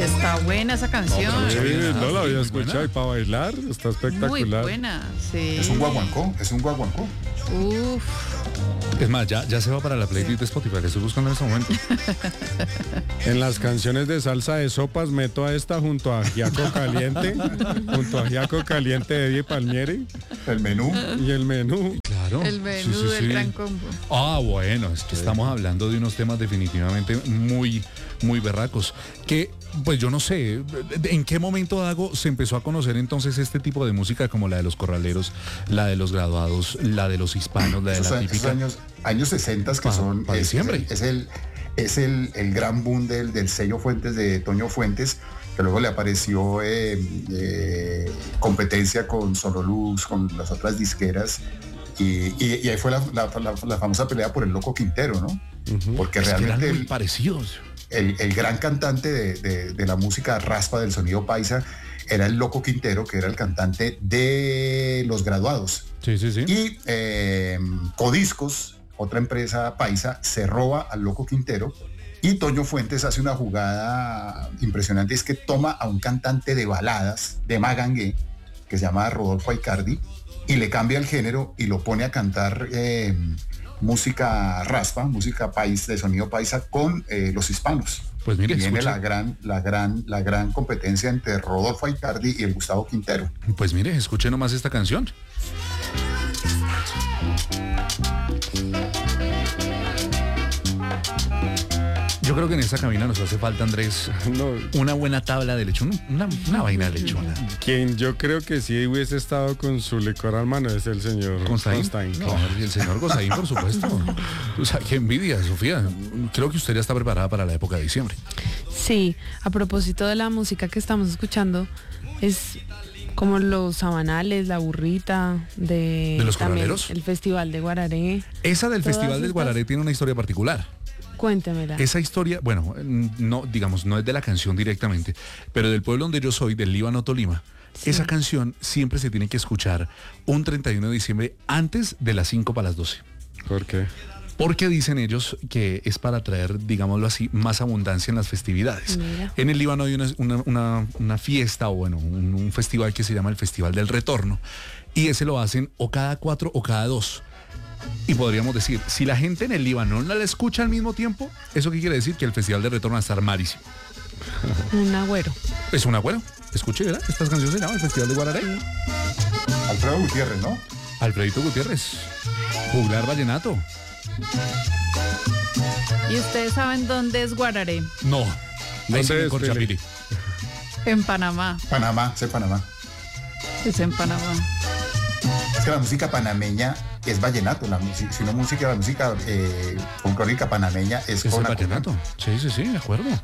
Está buena esa canción. Sí, no la había escuchado y para bailar está espectacular. Muy buena, sí. Es un guaguancó. Uf. Es más, ya se va para la playlist de Spotify, que estoy buscando en este momento. En las canciones de salsa de sopas meto a esta junto a Ajiaco Caliente, de Eddie Palmieri. El menú. Y el menú. Claro. El menú del gran combo. Ah, bueno, es que estamos hablando de unos temas definitivamente muy, muy berracos. Que, pues yo no sé, ¿en qué momento, Dago, se empezó a conocer entonces este tipo de música como la de los corraleros, la de los graduados, la de los hispanos, la de la típica? Años 60 que son... Para diciembre. Es el gran boom del sello Fuentes, de Toño Fuentes, que luego le apareció competencia con Sonolux, con las otras disqueras, y ahí fue la famosa pelea por el Loco Quintero, ¿no? Uh-huh. Porque es realmente que eran muy parecidos. El gran cantante de la música raspa del sonido paisa era el Loco Quintero, que era el cantante de Los Graduados. Sí. Y Codiscos, otra empresa paisa, se roba al Loco Quintero, y Toño Fuentes hace una jugada impresionante, es que toma a un cantante de baladas, de magangué, que se llama Rodolfo Aicardi, y le cambia el género y lo pone a cantar música raspa, música de sonido paisa con los hispanos. Pues mire, y viene escuche. la gran competencia entre Rodolfo Aicardi y el Gustavo Quintero. Pues mire, escuche nomás esta canción. Yo creo que en esta cabina nos hace falta, Andrés, una buena tabla de lechón, una vaina de lechona. Quien yo creo que sí hubiese estado con su licor al mano es el señor Constaín. No, el señor Constaín, por supuesto. O sea, qué envidia, Sofía. Creo que usted ya está preparada para la época de diciembre. Sí, a propósito de la música que estamos escuchando, es como los sabanales, la burrita, ¿De los corraleros? El Festival de Guararé. Esa del Festival del Guararé tiene una historia particular. Cuéntemela. Esa historia, bueno, no es de la canción directamente, pero del pueblo donde yo soy, del Líbano, Tolima, sí. Esa canción siempre se tiene que escuchar un 31 de diciembre antes de las 5 para las 12. ¿Por qué? Porque dicen ellos que es para traer, digámoslo así, más abundancia en las festividades. Mira. En el Líbano hay una fiesta, o bueno, un festival que se llama el Festival del Retorno, y ese lo hacen o cada 4 o cada 2. Y podríamos decir, si la gente en el Líbano no la escucha al mismo tiempo, ¿eso qué quiere decir? Que el Festival de Retorno va a estar malísimo. Un agüero. Es un agüero. Escuche, ¿verdad? Esta canción se llama el Festival de Guararé. Alfredo Gutiérrez, ¿no? Alfredito Gutiérrez. Juglar Vallenato. ¿Y ustedes saben dónde es Guararé? No. Ahí sí, en Corchapiri. En Panamá. Panamá. Es en Panamá. Es que la música panameña es vallenato, la música folclórica panameña es con vallenato. Sí, de acuerdo.